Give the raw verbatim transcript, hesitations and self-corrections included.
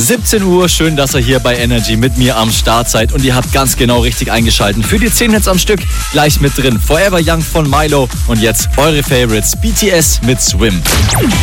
siebzehn Uhr, schön, dass ihr hier bei Energy mit mir am Start seid und ihr habt ganz genau richtig eingeschaltet. Für die zehn Hits am Stück gleich mit drin. Forever Young von Milo und jetzt eure Favorites, B T S mit Swim.